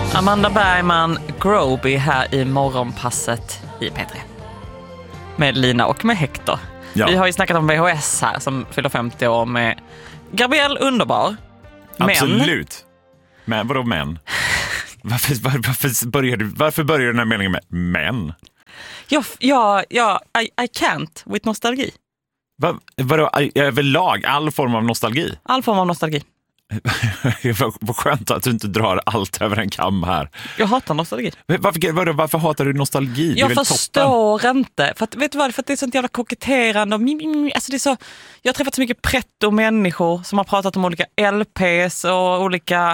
Amanda Bergman, Groby här i morgonpasset i P3. Med Lina och med Hector. Ja. Vi har ju snackat om VHS här som fyller 50 år med Gabrielle Underbar. Absolut. Men vadå män? Varför börjar den här meningen med män? I can't with nostalgi. Vadå överlag? All form av nostalgi? All form av nostalgi. Vad skönt att du inte drar allt över en kam här. Jag hatar nostalgi. Varför hatar du nostalgi? Jag förstår inte. För att, vet du vad? För att det är sånt jävla koketterande. Alltså det är så, jag har träffat så mycket pretto-människor som har pratat om olika LPs och olika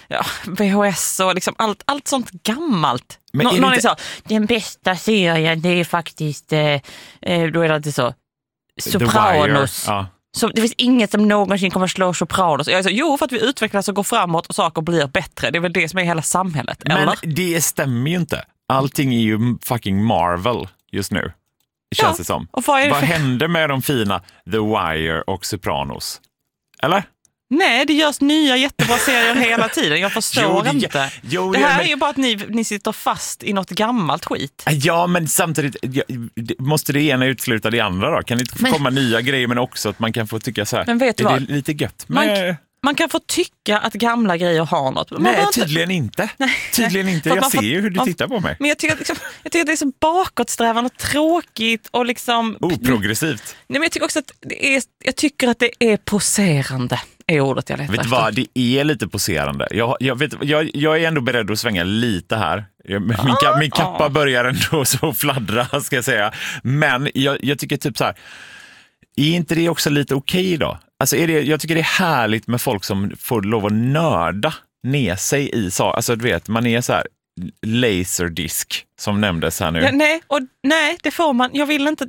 VHS och liksom allt sånt gammalt. Någon är så, den bästa serien det är faktiskt, då är det alltid så, Sopranos. Ja. Så det finns inget som någonsin kommer slå Sopranos. Jag säger, för att vi utvecklas och går framåt och saker blir bättre. Det är väl det som är hela samhället, eller? Men det stämmer ju inte. Allting är ju fucking Marvel just nu. Känns det som. Och vad händer med de fina The Wire och Sopranos? Eller? Nej, det görs nya jättebra serier hela tiden. Jag förstår inte. Det här är ju bara att ni sitter fast i något gammalt skit. Ja, men samtidigt måste det ena utesluta det andra då? Kan det inte komma nya grejer men också att man kan få tycka så här. Men vet du vad? Det är lite gött. Man kan få tycka att gamla grejer har något. Nej, tydligen inte. Tydligen inte. Jag ser ju hur du tittar på mig. Men jag tycker att det är så bakåtsträvande och tråkigt och liksom oprogressivt. Nej, men jag tycker också att jag tycker att det är poserande. Är ordet jag letar efter. Vet du vad, det är lite poserande. Jag är ändå beredd att svänga lite här. Min kappa börjar ändå så fladdra, ska jag säga. Men jag tycker typ så här, är inte det också lite okej då? Alltså jag tycker det är härligt med folk som får lov att nörda ner sig i saker. Alltså du vet, man är så här laserdisk som nämndes här nu. Nej, det får man. Jag vill inte.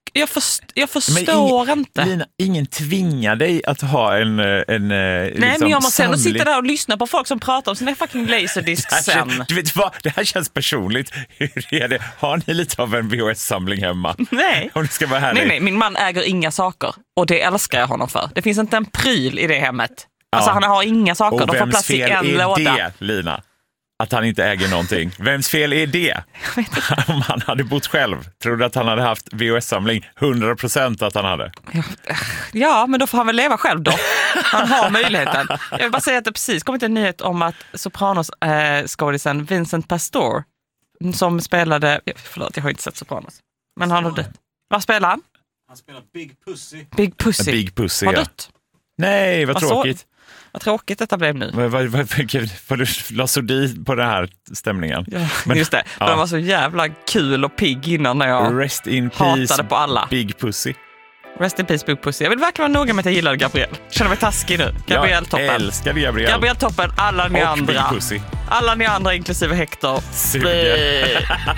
Jag förstår inte. Lina, ingen tvingar dig att ha en nej, men jag måste ändå sitta där och lyssna på folk som pratar om sina fucking laserdisk sen. Du vet vad, det här känns personligt. Hur är det? Har ni lite av en VHS-samling hemma? Nej. Om det ska vara härligt. Nej, min man äger inga saker. Och det älskar jag honom för. Det finns inte en pryl i det hemmet. Alltså han har inga saker. De får plats i en låda. Och vems fel är det, Lina? Att han inte äger någonting. Vems fel är det? Om han hade bott själv. Tror du att han hade haft VHS-samling? 100% att han hade. Ja, men då får han väl leva själv då. Han har möjligheten. Jag vill bara säga att det precis kommit en nyhet om att Sopranos skådisen Vincent Pastore som spelade... Förlåt, jag har inte sett Sopranos. Men han har dött. Vad spelar han? Han spelar Big Pussy. Big Pussy, har dött. Nej, vad tråkigt. Vad tråkigt detta blev nu. Får du la sordin på den här stämningen? Ja, men, just det. Ja. Den var så jävla kul och pigg innan när jag Rest in hatade peace, på alla. Big Pussy. Rest in peace, Big Pussy. Jag vill verkligen vara noga med att jag gillade Gabrielle. Känner mig taskig nu. Gabrielle toppen. Jag älskar Gabrielle. Gabrielle toppen, alla ni och andra. Big Pussy. Alla ni andra inklusive Hector. Suger.